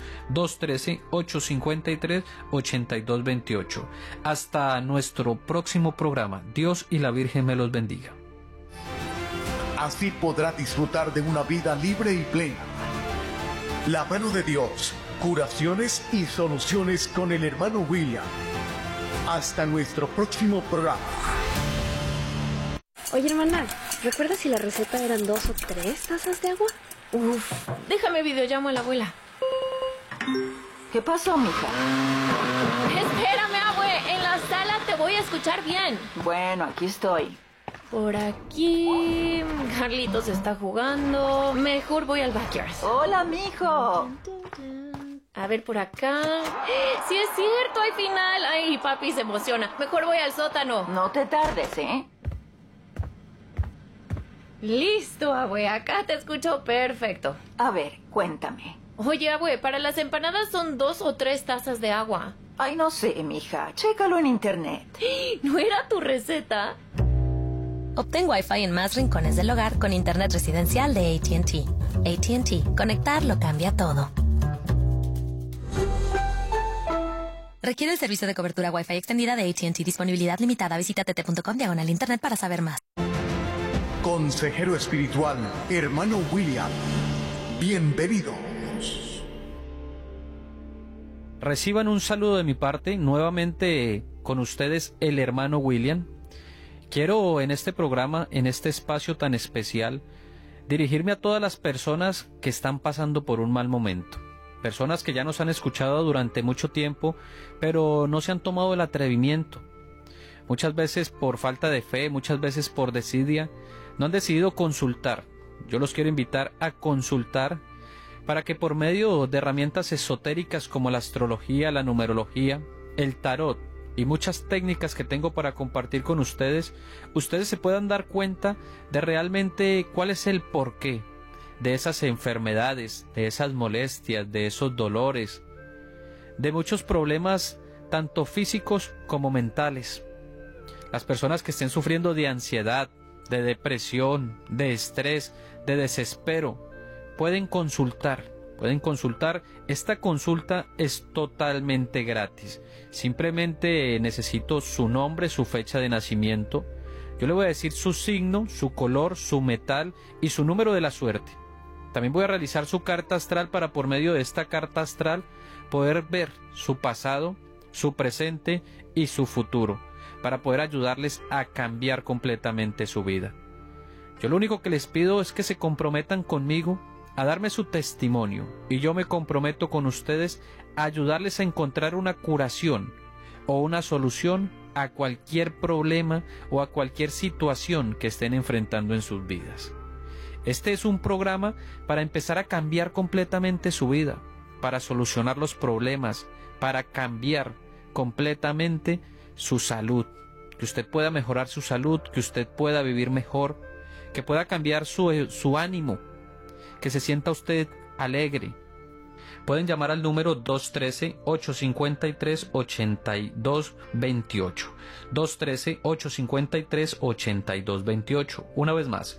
213-853-8228. Hasta nuestro próximo programa. Dios y la Virgen me los bendiga. Así podrá disfrutar de una vida libre y plena. La mano de Dios, curaciones y soluciones con el hermano William. Hasta nuestro próximo programa. Oye, hermana, ¿recuerdas si la receta eran 2 o 3 tazas de agua? Uf, déjame videollamo a la abuela. ¿Qué pasó, mija? Espérame, abue, en la sala te voy a escuchar bien. Bueno, aquí estoy. Por aquí... Carlitos está jugando. Mejor voy al backyard. Hola, mijo. A ver, por acá... ¡Sí es cierto! ¡Hay final! ¡Ay, papi se emociona! Mejor voy al sótano. No te tardes, ¿eh? Listo, abue. Acá te escucho perfecto. A ver, cuéntame. Oye, abue, para las empanadas son 2 o 3 tazas de agua. Ay, no sé, mija. Chécalo en internet. ¿No era tu receta? Obtén Wi-Fi en más rincones del hogar con internet residencial de AT&T. AT&T. Conectar lo cambia todo. Requiere el servicio de cobertura Wi-Fi extendida de AT&T. Disponibilidad limitada. Visita tt.com/internet para saber más. Consejero espiritual, hermano William. Bienvenidos. Reciban un saludo de mi parte, nuevamente con ustedes el hermano William. Quiero en este programa, en este espacio tan especial, dirigirme a todas las personas que están pasando por un mal momento. Personas que ya nos han escuchado durante mucho tiempo, pero no se han tomado el atrevimiento. Muchas veces por falta de fe, muchas veces por desidia, no han decidido consultar. Yo los quiero invitar a consultar para que por medio de herramientas esotéricas como la astrología, la numerología, el tarot y muchas técnicas que tengo para compartir con ustedes, ustedes se puedan dar cuenta de realmente cuál es el porqué de esas enfermedades, de esas molestias, de esos dolores, de muchos problemas tanto físicos como mentales. Las personas que estén sufriendo de ansiedad, de depresión, de estrés, de desespero, pueden consultar. Esta consulta es totalmente gratis. Simplemente necesito su nombre, su fecha de nacimiento. Yo le voy a decir su signo, su color, su metal y su número de la suerte. También voy a realizar su carta astral para por medio de esta carta astral poder ver su pasado, su presente y su futuro, para poder ayudarles a cambiar completamente su vida. Yo lo único que les pido es que se comprometan conmigo a darme su testimonio, y yo me comprometo con ustedes a ayudarles a encontrar una curación o una solución a cualquier problema o a cualquier situación que estén enfrentando en sus vidas. Este es un programa para empezar a cambiar completamente su vida, para solucionar los problemas, para cambiar completamente su salud, que usted pueda mejorar su salud, que usted pueda vivir mejor, que pueda cambiar su ánimo, que se sienta usted alegre. pueden llamar al número 213-853-8228. 213-853-8228. Una vez más,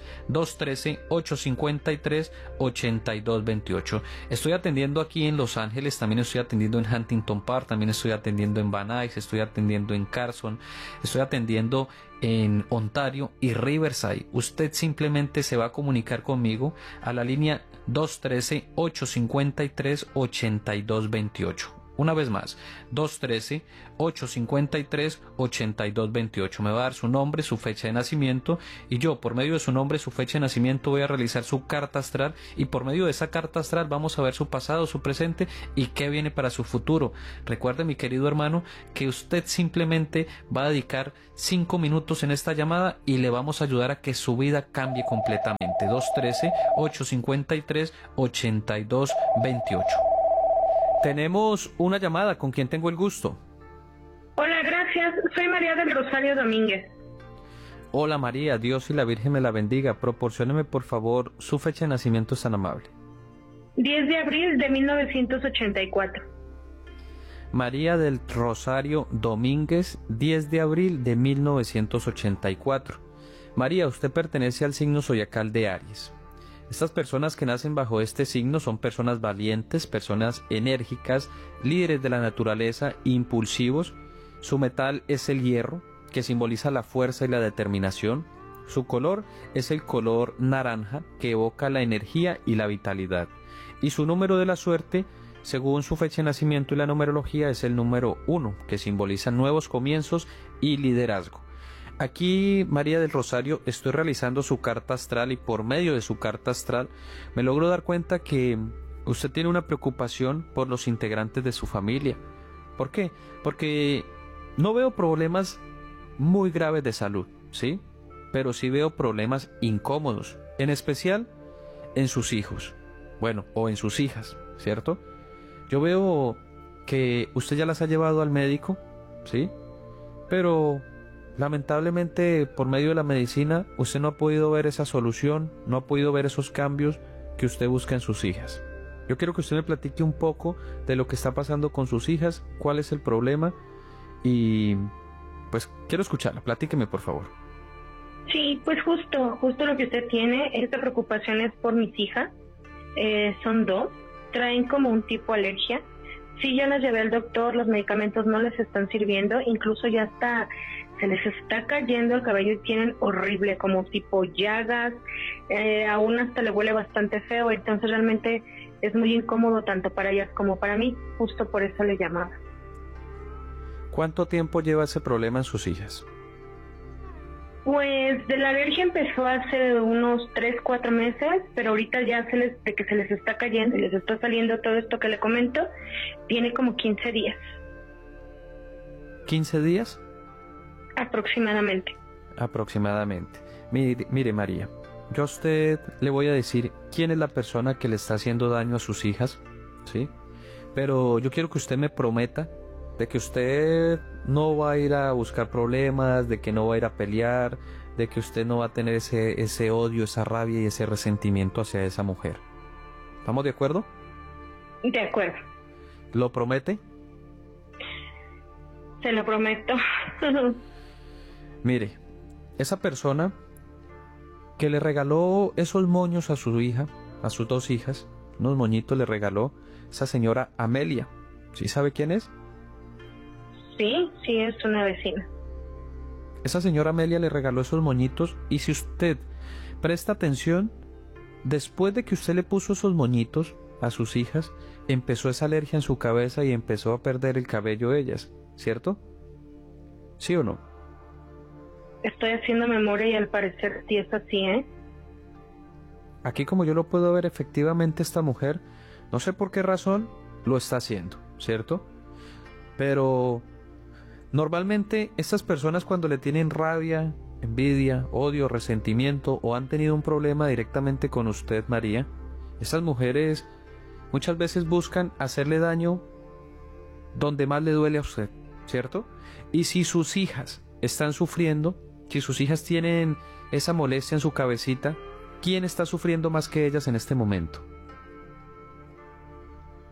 213-853-8228. Estoy atendiendo aquí en Los Ángeles, también estoy atendiendo en Huntington Park, también estoy atendiendo en Van Nuys, estoy atendiendo en Carson, estoy atendiendo en Ontario y Riverside. Usted simplemente se va a comunicar conmigo a la línea 213-853-8228. Una vez más, 213-853-8228. Me va a dar su nombre, su fecha de nacimiento, y yo, por medio de su nombre, su fecha de nacimiento, voy a realizar su carta astral, y por medio de esa carta astral vamos a ver su pasado, su presente y qué viene para su futuro. Recuerde, mi querido hermano, que usted simplemente va a dedicar 5 minutos en esta llamada y le vamos a ayudar a que su vida cambie completamente. 213-853-8228. Tenemos una llamada. ¿Con quién tengo el gusto? Hola, gracias. Soy María del Rosario Domínguez. Hola María, Dios y la Virgen me la bendiga. Proporcióneme por favor su fecha de nacimiento, es tan amable. 10 de abril de 1984. María del Rosario Domínguez, 10 de abril de 1984. María, usted pertenece al signo zodiacal de Aries. Estas personas que nacen bajo este signo son personas valientes, personas enérgicas, líderes de la naturaleza, impulsivos. Su metal es el hierro, que simboliza la fuerza y la determinación. Su color es el color naranja, que evoca la energía y la vitalidad. Y su número de la suerte, según su fecha de nacimiento y la numerología, es el número 1, que simboliza nuevos comienzos y liderazgo. Aquí, María del Rosario, estoy realizando su carta astral y por medio de su carta astral me logro dar cuenta que usted tiene una preocupación por los integrantes de su familia. ¿Por qué? Porque no veo problemas muy graves de salud, ¿sí? Pero sí veo problemas incómodos, en especial en sus hijos, bueno, o en sus hijas, ¿cierto? Yo veo que usted ya las ha llevado al médico, ¿sí? Pero lamentablemente, por medio de la medicina, usted no ha podido ver esa solución, no ha podido ver esos cambios que usted busca en sus hijas. Yo quiero que usted me platique un poco de lo que está pasando con sus hijas, cuál es el problema, y pues quiero escucharla. Platíqueme, por favor. Sí, pues justo lo que usted tiene, esta preocupación es por mis hijas. Son 2, traen como un tipo de alergia. Sí, ya las llevé al doctor, los medicamentos no les están sirviendo, incluso ya se les está cayendo el cabello y tienen horrible, como tipo llagas, aún hasta le huele bastante feo, entonces realmente es muy incómodo tanto para ellas como para mí, justo por eso le llamaba. ¿Cuánto tiempo lleva ese problema en sus hijas? Pues de la alergia empezó hace unos 3-4 meses, pero ahorita ya de que se les está cayendo y les está saliendo todo esto que le comento, tiene como 15 días. ¿15 días? Aproximadamente. Mire, María, yo a usted le voy a decir quién es la persona que le está haciendo daño a sus hijas, ¿sí? Pero yo quiero que usted me prometa de que usted no va a ir a buscar problemas, de que no va a ir a pelear, de que usted no va a tener ese odio, esa rabia y ese resentimiento hacia esa mujer. ¿Estamos de acuerdo? De acuerdo. ¿Lo promete? Se lo prometo. Mire, esa persona que le regaló esos moños a su hija, a sus 2 hijas, unos moñitos le regaló esa señora Amelia. ¿Sí sabe quién es? Sí, es una vecina. Esa señora Amelia le regaló esos moñitos y si usted presta atención, después de que usted le puso esos moñitos a sus hijas, empezó esa alergia en su cabeza y empezó a perder el cabello ellas, ¿cierto? ¿Sí o no? Estoy haciendo memoria y al parecer sí es así, ¿eh? Aquí, como yo lo puedo ver, efectivamente esta mujer, no sé por qué razón, lo está haciendo, ¿cierto? Pero normalmente estas personas, cuando le tienen rabia, envidia, odio, resentimiento o han tenido un problema directamente con usted, María, estas mujeres muchas veces buscan hacerle daño donde más le duele a usted, ¿cierto? Y si sus hijas están sufriendo, si sus hijas tienen esa molestia en su cabecita, ¿quién está sufriendo más que ellas en este momento?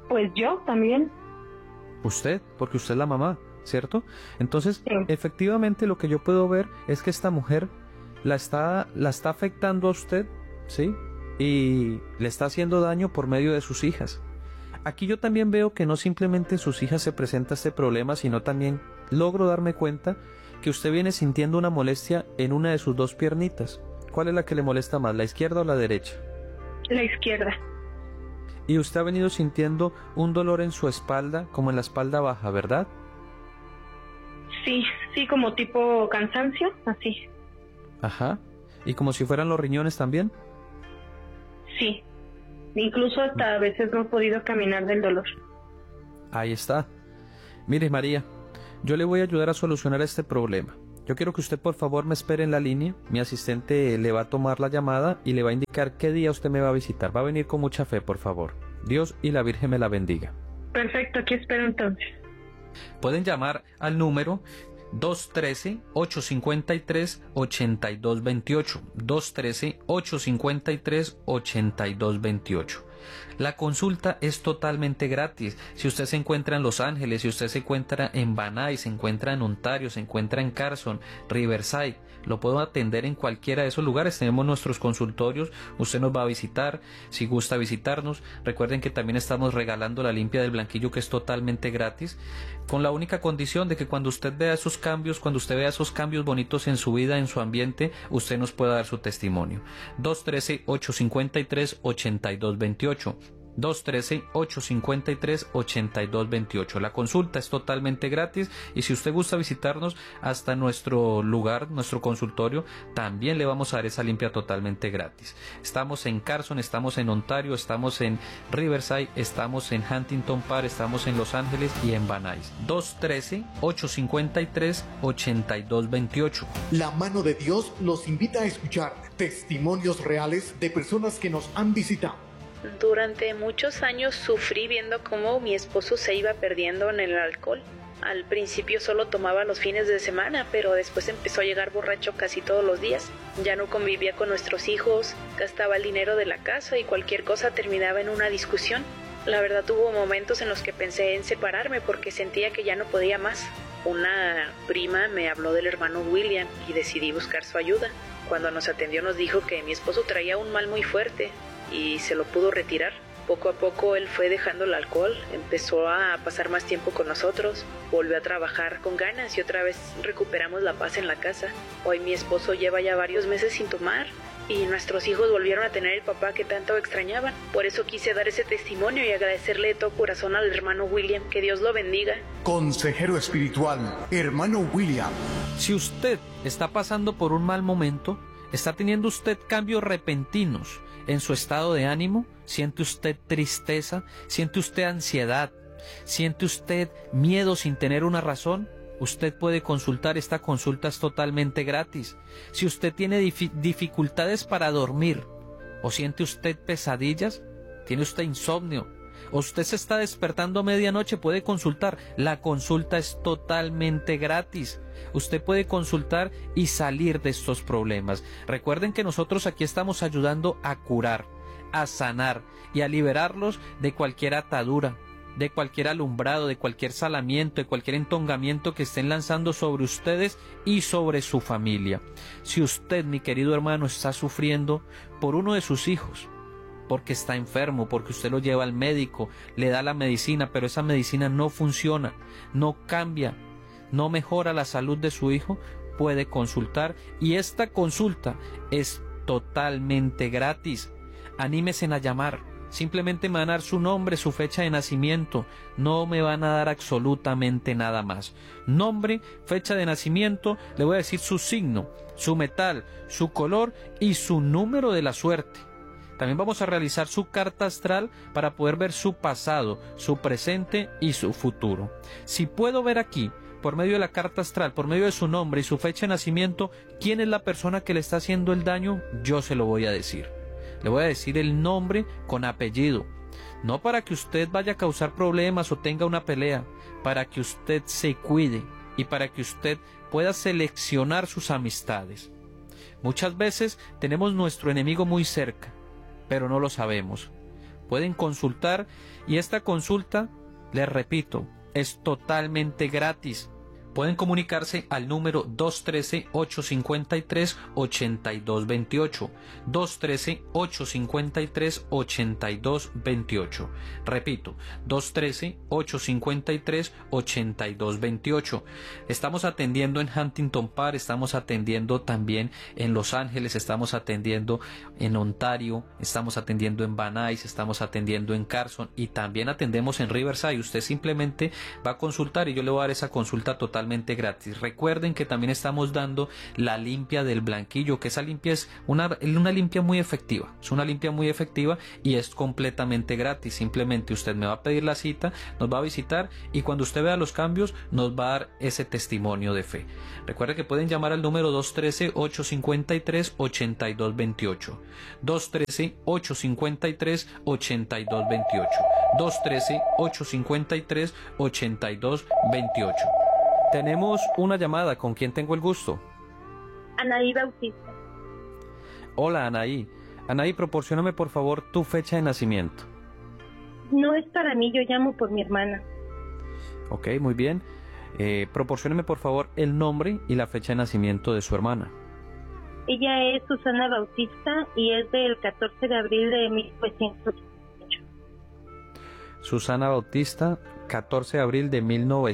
Pues yo también. Usted, porque usted es la mamá, ¿cierto? Entonces, efectivamente lo que yo puedo ver es que esta mujer la está afectando a usted, ¿sí? Y le está haciendo daño por medio de sus hijas. Aquí yo también veo que no simplemente en sus hijas se presenta este problema, sino también logro darme cuenta que usted viene sintiendo una molestia en una de sus dos piernitas. ¿Cuál es la que le molesta más, la izquierda o la derecha? La izquierda. Y usted ha venido sintiendo un dolor en su espalda, como en la espalda baja, ¿verdad? Sí, como tipo cansancio, así. Ajá. ¿Y como si fueran los riñones también? Sí. Incluso hasta a veces no he podido caminar del dolor. Ahí está. Mire, María, yo le voy a ayudar a solucionar este problema. Yo quiero que usted por favor me espere en la línea. Mi asistente le va a tomar la llamada y le va a indicar qué día usted me va a visitar. Va a venir con mucha fe, por favor. Dios y la Virgen me la bendiga. Perfecto, aquí espero entonces. Pueden llamar al número 213-853-8228. 213-853-8228. La consulta es totalmente gratis. Si usted se encuentra en Los Ángeles, si usted se encuentra en Van Nuys, se encuentra en Ontario, se encuentra en Carson, Riverside, lo puedo atender en cualquiera de esos lugares. Tenemos nuestros consultorios, usted nos va a visitar, si gusta visitarnos. Recuerden que también estamos regalando la limpia del blanquillo, que es totalmente gratis, con la única condición de que cuando usted vea esos cambios, bonitos en su vida, en su ambiente, usted nos pueda dar su testimonio. 213-853-8228. 213-853-8228. La consulta es totalmente gratis y si usted gusta visitarnos hasta nuestro lugar, nuestro consultorio, también le vamos a dar esa limpia totalmente gratis. Estamos en Carson, estamos en Ontario, estamos en Riverside, estamos en Huntington Park, estamos en Los Ángeles y en Van Nuys. 213-853-8228. La mano de Dios los invita a escuchar testimonios reales de personas que nos han visitado. Durante muchos años sufrí viendo cómo mi esposo se iba perdiendo en el alcohol. Al principio solo tomaba los fines de semana, pero después empezó a llegar borracho casi todos los días. Ya no convivía con nuestros hijos, gastaba el dinero de la casa y cualquier cosa terminaba en una discusión. La verdad, hubo momentos en los que pensé en separarme porque sentía que ya no podía más. Una prima me habló del hermano William y decidí buscar su ayuda. Cuando nos atendió nos dijo que mi esposo traía un mal muy fuerte y se lo pudo retirar. Poco a poco él fue dejando el alcohol, empezó a pasar más tiempo con nosotros, volvió a trabajar con ganas y otra vez recuperamos la paz en la casa. Hoy mi esposo lleva ya varios meses sin tomar y nuestros hijos volvieron a tener el papá que tanto extrañaban. Por eso quise dar ese testimonio y agradecerle de todo corazón al hermano William. Que Dios lo bendiga. Consejero espiritual, hermano William. Si usted está pasando por un mal momento, está teniendo usted cambios repentinos en su estado de ánimo, siente usted tristeza, siente usted ansiedad, siente usted miedo sin tener una razón, usted puede consultar. Esta consulta es totalmente gratis. Si usted tiene dificultades para dormir o siente usted pesadillas, tiene usted insomnio o usted se está despertando a medianoche, puede consultar. La consulta es totalmente gratis. Usted puede consultar y salir de estos problemas. Recuerden que nosotros aquí estamos ayudando a curar, a sanar y a liberarlos de cualquier atadura, de cualquier alumbrado, de cualquier salamiento, de cualquier entongamiento que estén lanzando sobre ustedes y sobre su familia. Si usted, mi querido hermano, está sufriendo por uno de sus hijos, porque está enfermo, porque usted lo lleva al médico, le da la medicina, pero esa medicina no funciona, no cambia, no mejora la salud de su hijo, puede consultar y esta consulta es totalmente gratis. Anímese a llamar, simplemente me van a dar su nombre, su fecha de nacimiento, no me van a dar absolutamente nada más. Nombre, fecha de nacimiento, le voy a decir su signo, su metal, su color y su número de la suerte. También vamos a realizar su carta astral para poder ver su pasado, su presente y su futuro. Si puedo ver aquí, por medio de la carta astral, por medio de su nombre y su fecha de nacimiento, quién es la persona que le está haciendo el daño, yo se lo voy a decir. Le voy a decir el nombre con apellido. No para que usted vaya a causar problemas o tenga una pelea, para que usted se cuide y para que usted pueda seleccionar sus amistades. Muchas veces tenemos nuestro enemigo muy cerca, pero no lo sabemos. Pueden consultar y esta consulta, les repito, es totalmente gratis. Pueden comunicarse al número 213-853-8228. 213-853-8228. Repito, 213-853-8228. Estamos atendiendo en Huntington Park, estamos atendiendo también en Los Ángeles, estamos atendiendo en Ontario, estamos atendiendo en Van Nuys, estamos atendiendo en Carson y también atendemos en Riverside. Usted simplemente va a consultar y yo le voy a dar esa consulta totalmente gratis. Recuerden que también estamos dando la limpia del blanquillo, que esa limpia es una limpia muy efectiva, es una limpia muy efectiva y es completamente gratis. Simplemente usted me va a pedir la cita, nos va a visitar y cuando usted vea los cambios nos va a dar ese testimonio de fe. Recuerden que pueden llamar al número 213-853-8228. 213-853-8228. 213-853-8228. Tenemos una llamada. ¿Con quién tengo el gusto? Anaí Bautista. Hola, Anaí. Anaí, proporcióname por favor tu fecha de nacimiento. No es para mí, yo llamo por mi hermana. Ok, muy bien. Proporcióname por favor el nombre y la fecha de nacimiento de su hermana. Ella es Susana Bautista y es del 14 de abril de 1988. Susana Bautista, 14 de abril de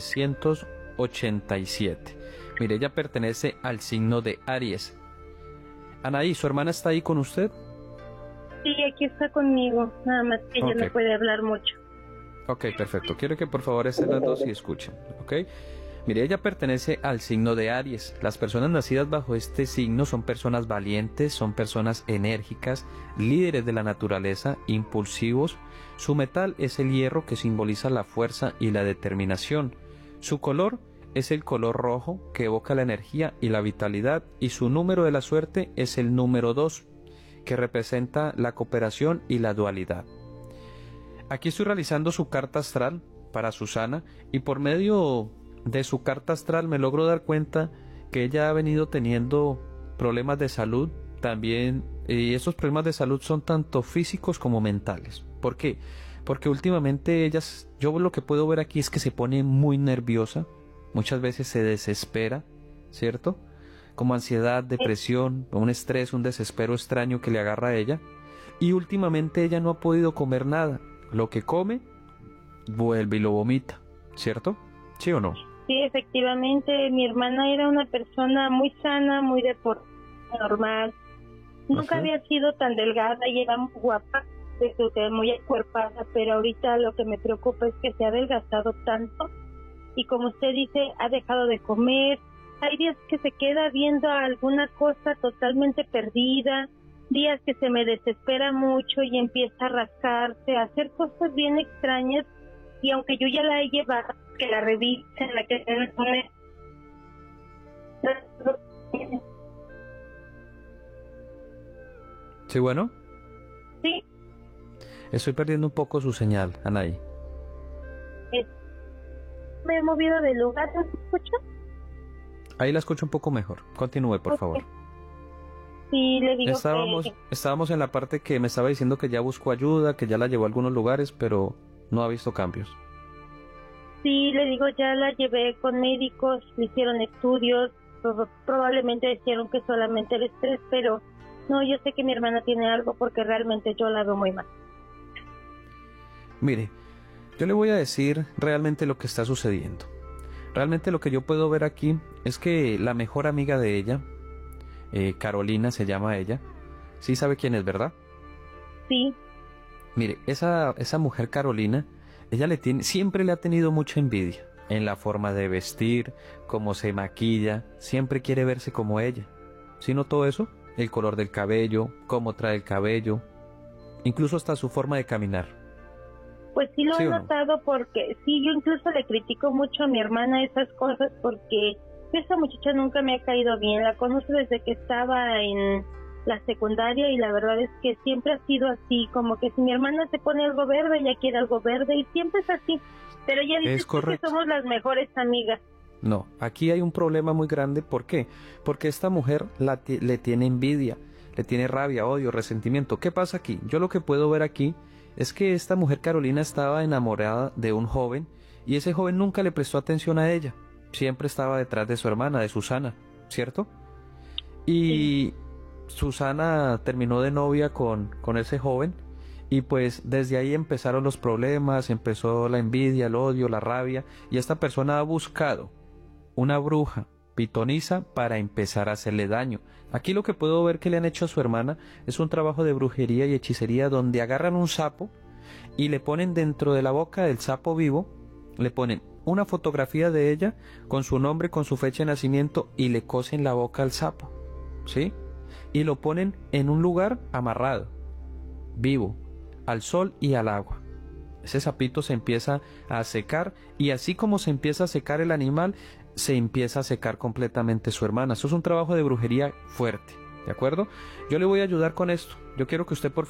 1987. Mire, ella pertenece al signo de Aries. Anaí, ¿su hermana está ahí con usted? Sí, aquí está conmigo, nada más que ella no puede hablar mucho. Ok, perfecto. Quiero que por favor estén las dos y escuchen, ¿ok? Mire, ella pertenece al signo de Aries. Las personas nacidas bajo este signo son personas valientes, son personas enérgicas, líderes de la naturaleza, impulsivos. Su metal es el hierro, que simboliza la fuerza y la determinación. Su color es el color rojo, que evoca la energía y la vitalidad, y su número de la suerte es el número 2, que representa la cooperación y la dualidad. Aquí estoy realizando su carta astral para Susana, y por medio de su carta astral me logro dar cuenta que ella ha venido teniendo problemas de salud también, y esos problemas de salud son tanto físicos como mentales. ¿Por qué? Porque últimamente yo lo que puedo ver aquí es que se pone muy nerviosa, muchas veces se desespera, ¿cierto? Como ansiedad, depresión, un estrés, un desespero extraño que le agarra a ella, y últimamente ella no ha podido comer nada. Lo que come, vuelve y lo vomita, ¿cierto? ¿Sí o no? Sí, efectivamente, mi hermana era una persona muy sana, muy deportiva, normal. Nunca había sido tan delgada y era muy guapa, muy acuerpada, pero ahorita lo que me preocupa es que se ha adelgazado tanto y como usted dice, ha dejado de comer. Hay días que se queda viendo alguna cosa totalmente perdida, días que se me desespera mucho y empieza a rascarse, a hacer cosas bien extrañas, y aunque yo ya la he llevado, que la revisen, la que se pone... ¿Sí, bueno? Sí. Estoy perdiendo un poco su señal, Anaí. Me he movido de lugar, ¿no se escucha? Ahí la escucho un poco mejor. Continúe, por favor. Sí, le digo Estábamos en la parte que me estaba diciendo que ya buscó ayuda, que ya la llevó a algunos lugares, pero no ha visto cambios. Sí, le digo, ya la llevé con médicos, le hicieron estudios, probablemente dijeron que solamente el estrés, pero no, yo sé que mi hermana tiene algo porque realmente yo la veo muy mal. Mire, yo le voy a decir realmente lo que está sucediendo. Realmente lo que yo puedo ver aquí es que la mejor amiga de ella, Carolina se llama ella, ¿sí sabe quién es, verdad? Sí. Mire, esa mujer Carolina, ella siempre le ha tenido mucha envidia en la forma de vestir, cómo se maquilla, siempre quiere verse como ella. ¿Sí notó eso? El color del cabello, cómo trae el cabello, incluso hasta su forma de caminar. Pues sí lo he notado porque sí, yo incluso le critico mucho a mi hermana esas cosas porque esa muchacha nunca me ha caído bien, la conozco desde que estaba en la secundaria y la verdad es que siempre ha sido así, como que si mi hermana se pone algo verde, ella quiere algo verde y siempre es así, pero ella dice que somos las mejores amigas. No, aquí hay un problema muy grande, ¿por qué? Porque esta mujer le tiene envidia, le tiene rabia, odio, resentimiento. ¿Qué pasa aquí? Yo lo que puedo ver aquí Es que esta mujer Carolina estaba enamorada de un joven y ese joven nunca le prestó atención a ella. Siempre estaba detrás de su hermana, de Susana, ¿cierto? Y Susana terminó de novia con ese joven y pues desde ahí empezaron los problemas, empezó la envidia, el odio, la rabia, y esta persona ha buscado una bruja pitonisa para empezar a hacerle daño. Aquí lo que puedo ver que le han hecho a su hermana es un trabajo de brujería y hechicería donde agarran un sapo y le ponen dentro de la boca del sapo vivo, le ponen una fotografía de ella con su nombre, con su fecha de nacimiento y le cosen la boca al sapo, ¿sí? Y lo ponen en un lugar amarrado, vivo, al sol y al agua. Ese sapito se empieza a secar y así como se empieza a secar el animal, se empieza a secar completamente su hermana. Eso es un trabajo de brujería fuerte, ¿de acuerdo? Yo le voy a ayudar con esto. Yo quiero que usted por